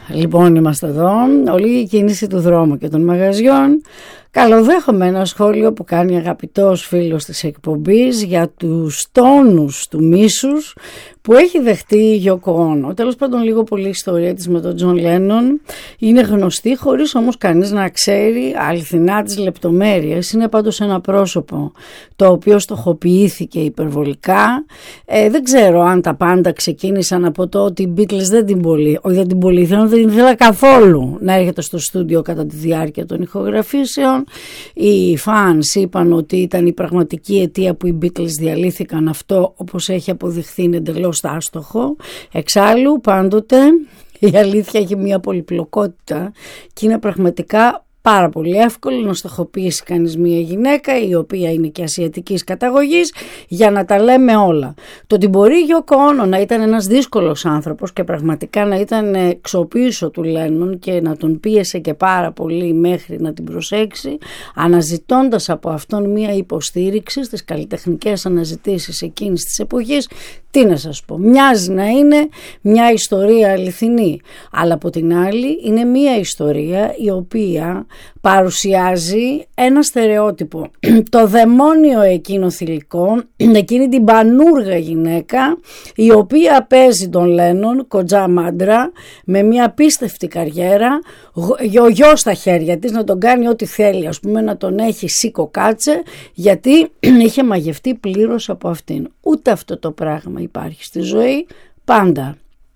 Λοιπόν, είμαστε εδώ, όλη η κίνηση του δρόμου και των μαγαζιών. Καλοδέχομαι ένα σχόλιο που κάνει αγαπητός φίλος της εκπομπής για τους τόνους του μίσους που έχει δεχτεί η Yoko Ono. Τέλος πάντων, λίγο πολύ η ιστορία της με τον Τζον Λένον είναι γνωστή, χωρίς όμως κανείς να ξέρει αληθινά τις λεπτομέρειες. Είναι πάντως ένα πρόσωπο το οποίο στοχοποιήθηκε υπερβολικά. Δεν ξέρω αν τα πάντα ξεκίνησαν από το ότι οι Beatles δεν την πολύθεναν, δεν ήθελα καθόλου να έρχεται στο στούντιο κατά τη διάρκεια των ηχογραφήσεων. Οι fans είπαν ότι ήταν η πραγματική αιτία που οι Beatles διαλύθηκαν. Αυτό, όπως έχει αποδειχθεί, είναι εντελώς άστοχο. Εξάλλου, πάντοτε η αλήθεια έχει μια πολυπλοκότητα και είναι πραγματικά πάρα πολύ εύκολο να στοχοποιήσει κανείς μια γυναίκα η οποία είναι και ασιατικής καταγωγής για να τα λέμε όλα. Το ότι μπορεί η Yoko Ono να ήταν ένας δύσκολος άνθρωπος και πραγματικά να ήταν εξωπίσω του Λένον και να τον πίεσε και πάρα πολύ μέχρι να την προσέξει, αναζητώντας από αυτόν μια υποστήριξη στις καλλιτεχνικές αναζητήσεις εκείνης της εποχής, τι να σας πω, μοιάζει να είναι μια ιστορία αληθινή, αλλά από την άλλη είναι μια ιστορία η οποία παρουσιάζει ένα στερεότυπο, το δαιμόνιο εκείνο θηλυκό, εκείνη την πανούργα γυναίκα η οποία παίζει τον Λένον κοντζά μάντρα με μια απίστευτη καριέρα, γιογιό στα χέρια της, να τον κάνει ό,τι θέλει, ας πούμε να τον έχει σήκω κάτσε, γιατί είχε μαγευτεί πλήρως από αυτήν. Ούτε αυτό το πράγμα υπάρχει στη ζωή. Πάντα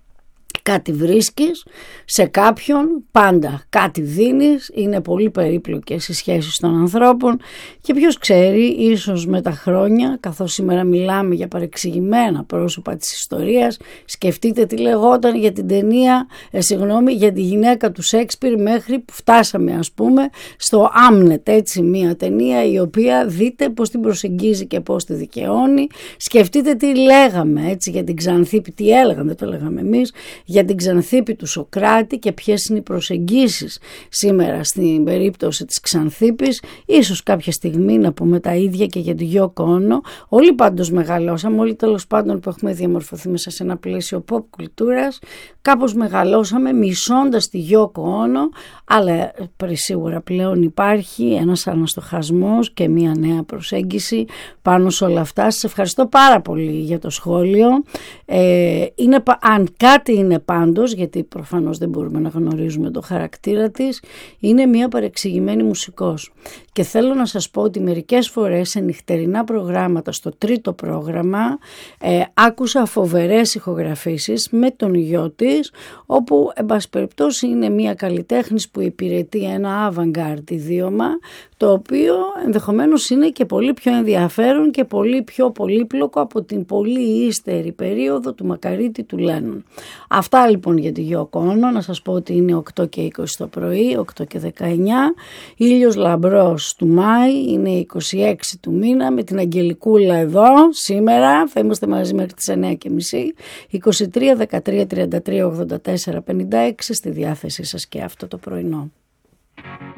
κάτι βρίσκεις σε κάποιον, πάντα κάτι δίνεις, είναι πολύ περίπλοκες οι σχέσεις των ανθρώπων και ποιος ξέρει, ίσως με τα χρόνια, καθώς σήμερα μιλάμε για παρεξηγημένα πρόσωπα της ιστορίας, σκεφτείτε τι λεγόταν για την ταινία, για τη γυναίκα του Σέξπιρ μέχρι που φτάσαμε ας πούμε στο Άμνετ, έτσι μια ταινία η οποία δείτε πώς την προσεγγίζει και πώς τη δικαιώνει. Σκεφτείτε τι λέγαμε έτσι για την Ξανθίπη, τι έλεγαμε, δεν το λέγαμε εμείς, για την Ξανθίπη του Σοκράτη και ποιες είναι οι προσεγγίσεις σήμερα στην περίπτωση της Ξανθίπης. Ίσως κάποια στιγμή να πούμε τα ίδια και για τη Yoko Ono. Όλοι πάντως μεγαλώσαμε, όλοι τέλος πάντων που έχουμε διαμορφωθεί μέσα σε ένα πλαίσιο pop κουλτούρας, κάπως μεγαλώσαμε μισώντας τη Yoko Ono, αλλά σίγουρα πλέον υπάρχει ένας αναστοχασμός και μια νέα προσέγγιση πάνω σε όλα αυτά. Σας ευχαριστώ πάρα πολύ για το σχόλιο. Αν κάτι είναι πάντως, γιατί προφανώς δεν μπορούμε να γνωρίζουμε το χαρακτήρα της, είναι μια παρεξηγημένη μουσικός. Και θέλω να σας πω ότι μερικές φορές σε νυχτερινά προγράμματα, στο τρίτο πρόγραμμα, άκουσα φοβερές ηχογραφήσεις με τον γιο της, όπου εν πάση περιπτώσει είναι μια καλλιτέχνης που υπηρετεί ένα avant-garde ιδίωμα, το οποίο ενδεχομένως είναι και πολύ πιο ενδιαφέρον και πολύ πιο πολύπλοκο από την πολύ ύστερη περίοδο του Μακαρίτη του Λένον. Αυτά λοιπόν για τη Yoko Ono. Να σας πω ότι είναι 8 και 20 το πρωί, 8 και 19, ήλιος λαμπρός του Μάη, είναι 26 του μήνα, με την Αγγελικούλα εδώ σήμερα, θα είμαστε μαζί μέχρι τις 9:30, 23, 13, 33, 84, 56 στη διάθεσή σας και αυτό το πρωινό.